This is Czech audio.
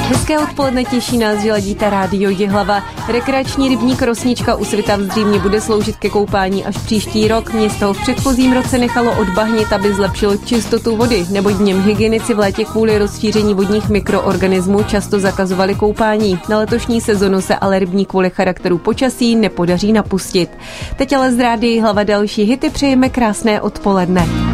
Hezké odpoledne, těší nás, že ladíte rádio Jihlava. Rekreační rybník Rosnička u Svita v Zdřímě bude sloužit ke koupání až příští rok. Město ho v předchozím roce nechalo odbahnit, aby zlepšilo čistotu vody, neboť v něm hygienici v létě kvůli rozšíření vodních mikroorganismů často zakazovali koupání. Na letošní sezonu se ale rybník kvůli charakteru počasí nepodaří napustit. Teď ale z rádia Jihlava další hity, přejeme krásné odpoledne.